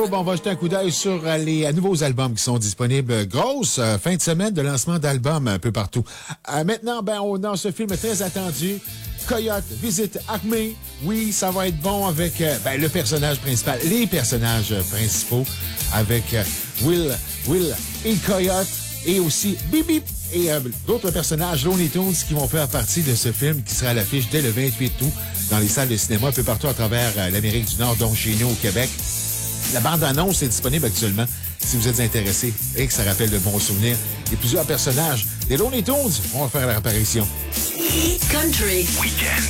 Bon, on va jeter un coup d'œil sur les nouveaux albums qui sont disponibles. Grosse fin de semaine de lancement d'albums un peu partout. Maintenant, dans ce film très attendu, Coyote visite Acme. Oui, ça va être bon avec le personnage principal, les personnages principaux avec Will et Coyote et aussi Bip Bip et d'autres personnages Looney Tunes qui vont faire partie de ce film qui sera à l'affiche dès le 28 août dans les salles de cinéma un peu partout à travers l'Amérique du Nord, dont chez nous au Québec. La bande-annonce est disponible actuellement si vous êtes intéressé et que ça rappelle de bons souvenirs. Et plusieurs personnages des Looney Tunes vont faire leur apparition. Country. Weekend.